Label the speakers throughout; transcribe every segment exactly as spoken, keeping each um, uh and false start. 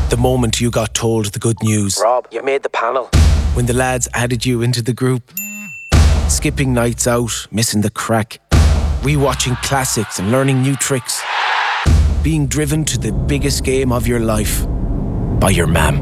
Speaker 1: The moment you got told the good news.
Speaker 2: Rob, you made the panel.
Speaker 1: When the lads added you into the group. Skipping nights out, missing the crack. Rewatching classics and learning new tricks. Being driven to the biggest game of your life by your mam.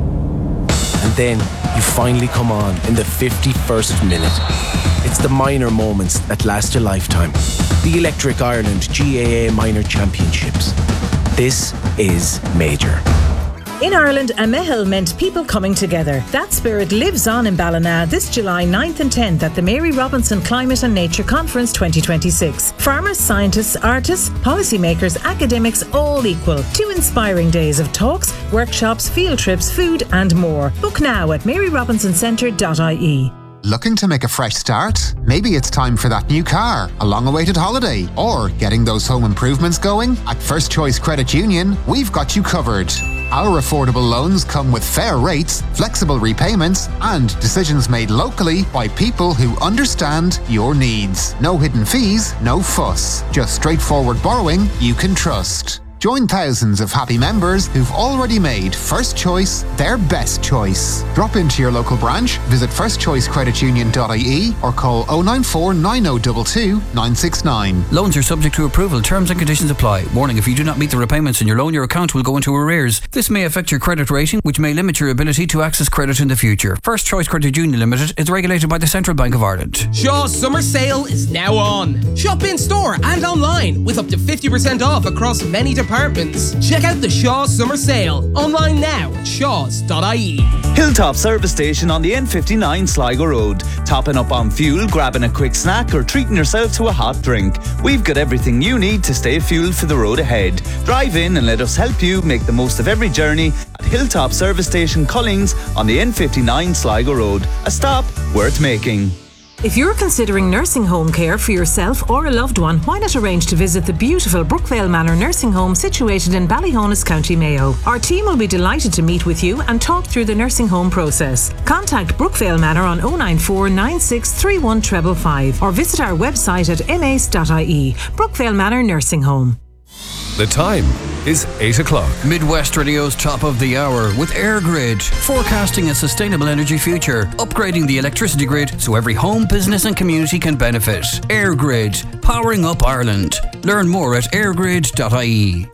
Speaker 1: And then you finally come on in the fifty-first minute. It's the minor moments that last a lifetime. The Electric Ireland G A A Minor Championships. This is major.
Speaker 3: In Ireland, a Mehil meant people coming together. That spirit lives on in Ballina this July ninth and tenth at the Mary Robinson Climate and Nature Conference twenty twenty-six. Farmers, scientists, artists, policymakers, academics, all equal. Two inspiring days of talks, workshops, field trips, food and more. Book now at mary robinson centre dot I E.
Speaker 4: Looking to make a fresh start? Maybe it's time for that new car, a long-awaited holiday, or getting those home improvements going? At First Choice Credit Union, we've got you covered. Our affordable loans come with fair rates, flexible repayments, and decisions made locally by people who understand your needs. No hidden fees, no fuss. Just straightforward borrowing you can trust. Join thousands of happy members who've already made First Choice their best choice. Drop into your local branch, visit first choice credit union dot I E or call oh nine four nine oh two two nine six nine.
Speaker 5: Loans are subject to approval. Terms and conditions apply. Warning, if you do not meet the repayments in your loan, your account will go into arrears. This may affect your credit rating, which may limit your ability to access credit in the future. First Choice Credit Union Limited is regulated by the Central Bank of Ireland.
Speaker 6: Shaw's summer sale is now on. Shop in store and online with up to fifty percent off across many departments. Check out the Shaw Summer Sale online now at shaws dot I E.
Speaker 7: Hilltop Service Station on the N fifty-nine Sligo Road. Topping up on fuel, grabbing a quick snack or treating yourself to a hot drink. We've got everything you need to stay fueled for the road ahead. Drive in and let us help you make the most of every journey at Hilltop Service Station Cullings on the N fifty-nine Sligo Road. A stop worth making.
Speaker 3: If you're considering nursing home care for yourself or a loved one, why not arrange to visit the beautiful Brookvale Manor Nursing Home situated in Ballyhonus, County Mayo. Our team will be delighted to meet with you and talk through the nursing home process. Contact Brookvale Manor on oh nine four nine six three one five five or visit our website at m a c e dot I E. Brookvale Manor Nursing Home.
Speaker 8: The time is eight o'clock.
Speaker 5: Midwest Radio's top of the hour with EirGrid, forecasting a sustainable energy future, upgrading the electricity grid so every home, business and community can benefit. EirGrid, powering up Ireland. Learn more at air grid dot I E.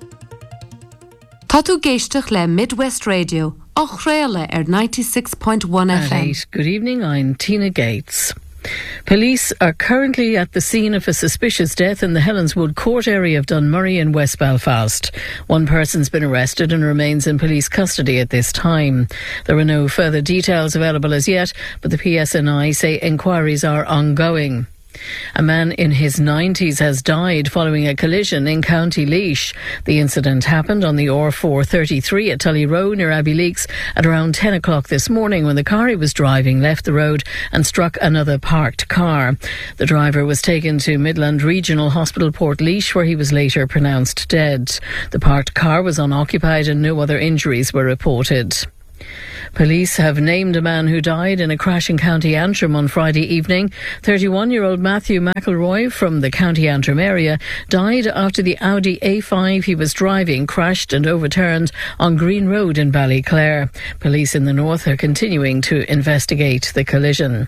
Speaker 9: Tá tú géisteach le Midwest Radio, á chréile ar ninety-six point one F M.
Speaker 10: Good evening, I'm Tina Gates. Police are currently at the scene of a suspicious death in the Helenswood Court area of Dunmurry in West Belfast. One person's been arrested and remains in police custody at this time. There are no further details available as yet, but the P S N I say inquiries are ongoing. A man in his nineties has died following a collision in County Laois. The incident happened on the R four thirty-three at Tully Road near Abbeyleix at around ten o'clock this morning when the car he was driving left the road and struck another parked car. The driver was taken to Midland Regional Hospital Portlaoise where he was later pronounced dead. The parked car was unoccupied and no other injuries were reported. Police have named a man who died in a crash in County Antrim on Friday evening. thirty-one-year-old Matthew McElroy from the County Antrim area died after the Audi A five he was driving crashed and overturned on Green Road in Ballyclare. Police in the north are continuing to investigate the collision.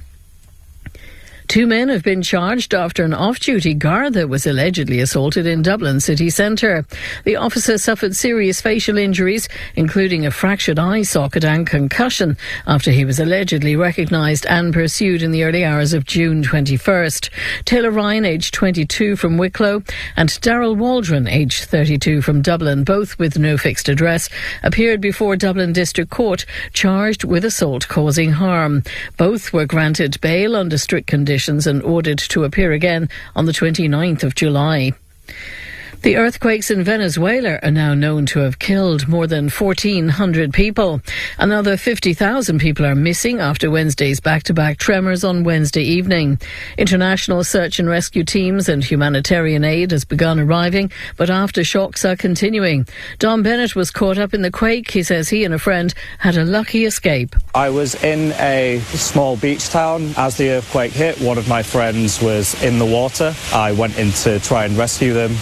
Speaker 10: Two men have been charged after an off-duty Garda was allegedly assaulted in Dublin city centre. The officer suffered serious facial injuries, including a fractured eye socket and concussion, after he was allegedly recognised and pursued in the early hours of June twenty-first. Taylor Ryan, aged twenty-two, from Wicklow, and Daryl Waldron, aged thirty-two, from Dublin, both with no fixed address, appeared before Dublin District Court, charged with assault causing harm. Both were granted bail under strict conditions and ordered to appear again on the twenty-ninth of July. The earthquakes in Venezuela are now known to have killed more than fourteen hundred people. Another fifty thousand people are missing after Wednesday's back-to-back tremors on Wednesday evening. International search and rescue teams and humanitarian aid has begun arriving, but aftershocks are continuing. Don Bennett was caught up in the quake. He says he and a friend had a lucky escape.
Speaker 11: I was in a small beach town. As the earthquake hit, one of my friends was in the water. I went in to try and rescue them. We nearly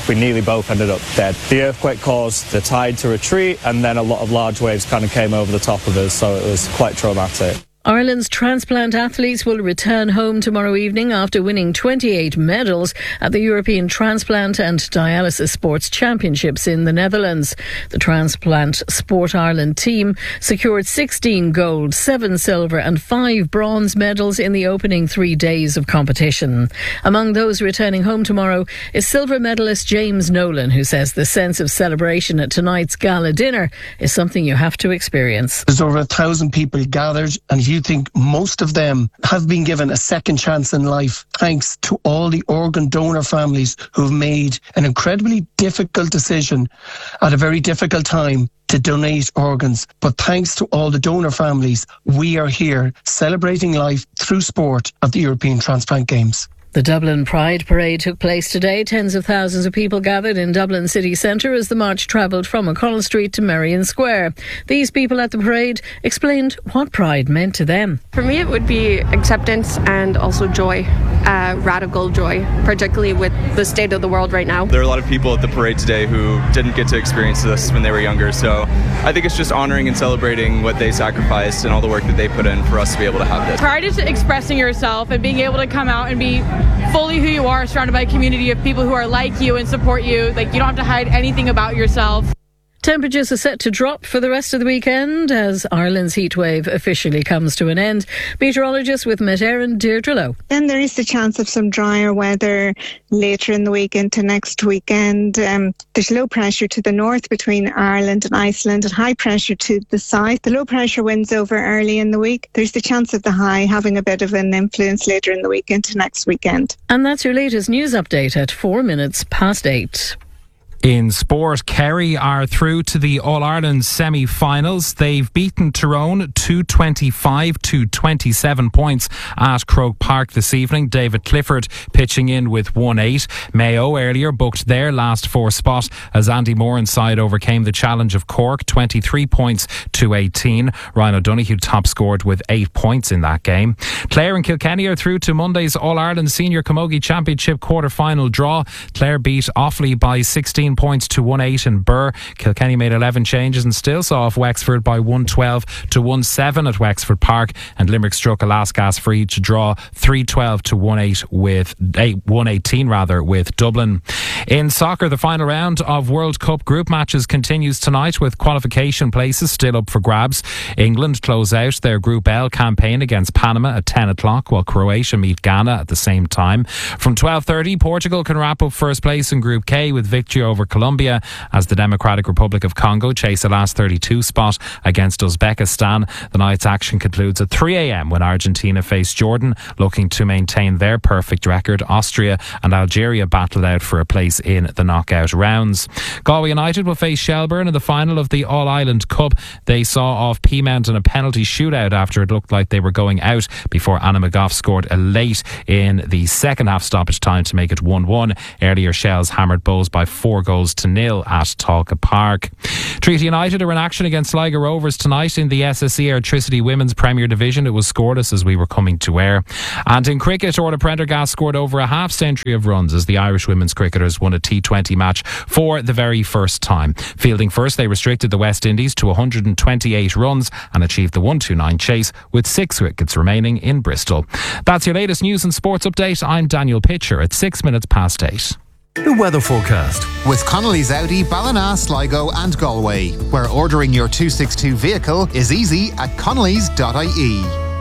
Speaker 11: both ended up dead. The earthquake caused the tide to retreat, and then a lot of large waves kind of came over the top of us, so it was quite traumatic.
Speaker 10: Ireland's transplant athletes will return home tomorrow evening after winning twenty-eight medals at the European Transplant and Dialysis Sports Championships in the Netherlands. The Transplant Sport Ireland team secured sixteen gold, seven silver and five bronze medals in the opening three days of competition. Among those returning home tomorrow is silver medalist James Nolan, who says the sense of celebration at tonight's gala dinner is something you have to experience.
Speaker 2: There's over a thousand people gathered, and you think most of them have been given a second chance in life thanks to all the organ donor families who've made an incredibly difficult decision at a very difficult time to donate organs. But thanks to all the donor families, we are here celebrating life through sport at the European Transplant Games.
Speaker 10: The Dublin Pride Parade took place today. Tens of thousands of people gathered in Dublin city centre as the march travelled from O'Connell Street to Merrion Square. These people at the parade explained what Pride meant to them.
Speaker 12: For me, it would be acceptance and also joy, uh, radical joy, particularly with the state of the world right now.
Speaker 13: There are a lot of people at the parade today who didn't get to experience this when they were younger, so I think it's just honouring and celebrating what they sacrificed and all the work that they put in for us to be able to have this.
Speaker 14: Pride is expressing yourself and being able to come out and be fully who you are, surrounded by a community of people who are like you and support you. Like, you don't have to hide anything about yourself.
Speaker 10: Temperatures are set to drop for the rest of the weekend as Ireland's heatwave officially comes to an end. Meteorologist with Met Éireann, Deirdre Lowe.
Speaker 15: Then there is the chance of some drier weather later in the week into next weekend. Um, there's low pressure to the north between Ireland and Iceland and high pressure to the south. The low pressure winds over early in the week. There's the chance of the high having a bit of an influence later in the week into next weekend.
Speaker 10: And that's your latest news update at four minutes past eight.
Speaker 16: In sport, Kerry are through to the All-Ireland semi-finals. They've beaten Tyrone two twenty-five to twenty-seven points at Croke Park this evening. David Clifford pitching in with one eight. Mayo earlier booked their last four spot as Andy Moran's side overcame the challenge of Cork, twenty-three points to eighteen. Ryan O'Donoghue top scored with eight points in that game. Clare and Kilkenny are through to Monday's All-Ireland Senior Camogie Championship quarter-final draw. Clare beat Offaly by sixteen points to one eight in Burr. Kilkenny made eleven changes and still saw off Wexford by one twelve to one seven at Wexford Park, and Limerick struck a last gasp free to draw three twelve to one eight with one eighteen rather with Dublin. In soccer, the final round of World Cup group matches continues tonight with qualification places still up for grabs. England close out their Group L campaign against Panama at ten o'clock, while Croatia meet Ghana at the same time. From twelve thirty, Portugal can wrap up first place in Group K with victory over Colombia as the Democratic Republic of Congo chase a last thirty-two spot against Uzbekistan. The night's action concludes at three a.m. when Argentina face Jordan, looking to maintain their perfect record. Austria and Algeria battled out for a place in the knockout rounds. Galway United will face Shelburne in the final of the All-Ireland Cup. They saw off Peamount in a penalty shootout after it looked like they were going out before Anna McGough scored a late in the second half stoppage time to make it one one. Earlier, Shells hammered Bulls by four goals to nil at Talca Park. Treaty United are in action against Sligo Rovers tonight in the S S E Electricity Women's Premier Division. It was scoreless as we were coming to air. And in cricket, Orla Prendergast scored over a half century of runs as the Irish women's cricketers won a T twenty match for the very first time. Fielding first, they restricted the West Indies to one hundred twenty-eight runs and achieved the one twenty-nine chase with six wickets remaining in Bristol. That's your latest news and sports update. I'm Daniel Pitcher at six minutes past eight.
Speaker 8: The weather forecast
Speaker 4: with Connolly's Audi, Ballina, Sligo and Galway, where ordering your two sixty-two vehicle is easy at connellys dot I E.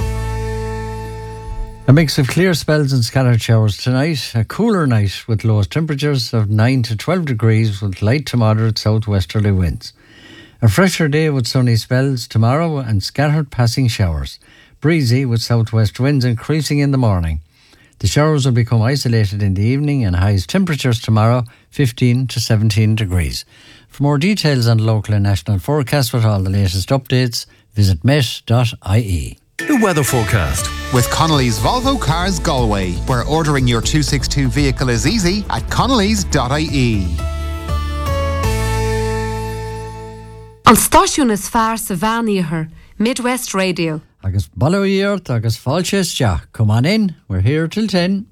Speaker 17: A mix of clear spells and scattered showers tonight. A cooler night with lowest temperatures of nine to twelve degrees with light to moderate southwesterly winds. A fresher day with sunny spells tomorrow and scattered passing showers. Breezy with southwest winds increasing in the morning. The showers will become isolated in the evening and highest temperatures tomorrow fifteen to seventeen degrees. For more details on local and national forecasts with all the latest updates, visit met dot I E.
Speaker 8: The weather forecast
Speaker 4: with Connolly's Volvo Cars Galway, where ordering your two sixty-two vehicle is easy at connellys dot I E.
Speaker 9: An stáisiún is fearr sa bhean Midwest Radio.
Speaker 17: Agus ballóíart agus fáilte isteach. Come on in, we're here till ten.